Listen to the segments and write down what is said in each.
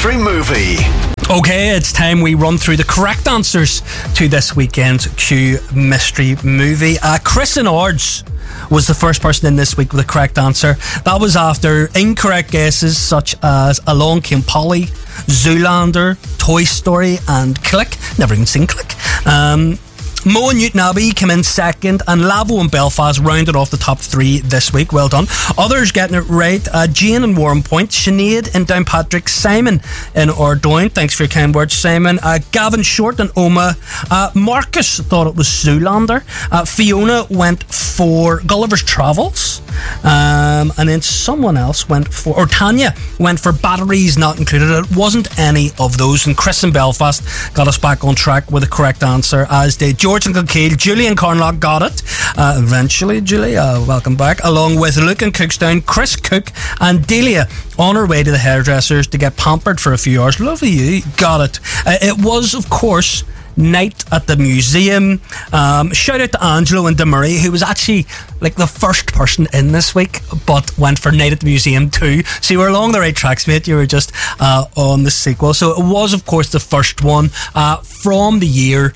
Mystery Movie. Okay, it's time we run through the correct answers to this weekend's Q Mystery Movie. Chris and Ords was the first person in this week with the correct answer. That was after incorrect guesses such as Along Came Polly, Zoolander, Toy Story and Click. Never even seen Click. Mo and Newton Abbey came in second, and Lavo and Belfast rounded off the top three this week. Well done. Others getting it right: Jane in Warren Point, Sinead in Downpatrick, Simon in Ardoyne. Thanks for your kind words, Simon. Gavin Short in Oma. Marcus thought it was Zoolander. Fiona went for Gulliver's Travels. And then someone else went for, or Tanya went for Batteries Not Included. It wasn't any of those. And Chris in Belfast got us back on track with the correct answer, as did George and Kilkeel. Julie and Carnlough got it eventually. Julie, welcome back, along with Luke and Cookstown, Chris Cook and Delia on her way to the hairdressers to get pampered for a few hours. Lovely, you got it. It was, of course, Night at the Museum. Shout out to Angelo and DeMurray, who was actually like the first person in this week, but went for Night at the Museum too. So you were along the right tracks, mate. You were just on the sequel. So it was, of course, the first one from the year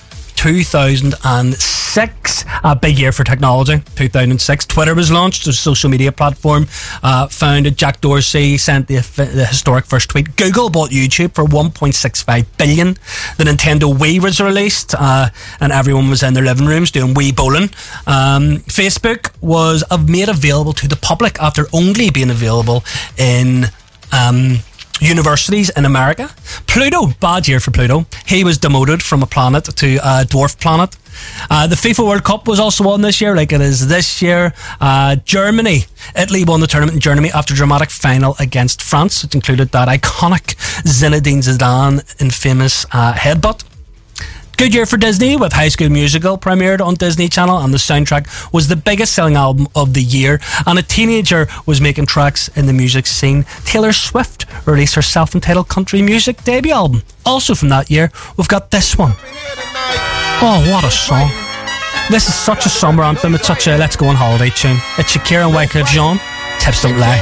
2006. A big year for technology. 2006, Twitter was launched, a social media platform founded. Jack Dorsey sent the historic first tweet. Google bought YouTube for $1.65 billion. The Nintendo Wii was released, and everyone was in their living rooms doing Wii bowling. Facebook was made available to the public after only being available in universities in America. Pluto, bad year for Pluto. He was demoted from a planet to a dwarf planet. The FIFA World Cup was also on this year, like it is this year. Italy won the tournament in Germany after a dramatic final against France, which included that iconic Zinedine Zidane infamous headbutt. Good year for Disney, with High School Musical premiered on Disney Channel, and the soundtrack was the biggest selling album of the year, and a teenager was making tracks in the music scene. Taylor Swift released her self-entitled country music debut album. Also from that year, we've got this one. Oh, what a song. This is such a summer anthem. It's such a let's go on holiday tune. It's Shakira and Wyclef Jean. Tips don't lie.